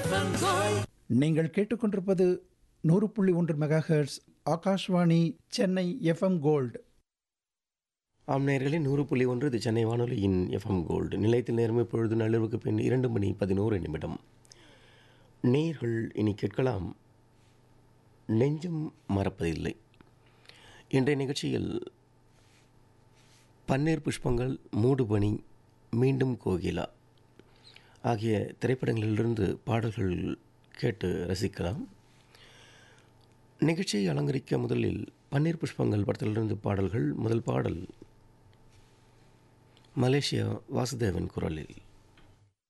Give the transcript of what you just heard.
நீங்கள் கேட்டுக்கொண்டிருப்பது 100.1 megahertz Akashvani Chennai FM gold. ஆம் நேயர்களே, 100.1 இது சென்னை வானொலியின் எஃப்எம் கோல்டு. நிலையத்தில் நேரம் இப்பொழுது நள்ளிரவுக்கு பின் 2:11 நேயர்கள் இனி கேட்கலாம் நெஞ்சம் மறப்பதில்லை. இன்றைய நிகழ்ச்சியில் பன்னீர் புஷ்பங்கள், மூடுபனி, மீண்டும் கோகிலா ஆகிய திரைப்படங்களிலிருந்து பாடல்கள் கேட்டு ரசிக்கலாம். நிகழ்ச்சியை அலங்கரிக்க முதலில் பன்னீர் புஷ்பங்கள் படத்திலிருந்து பாடல்கள். முதல் பாடல் மலேசியா வாசுதேவன் குரலில்.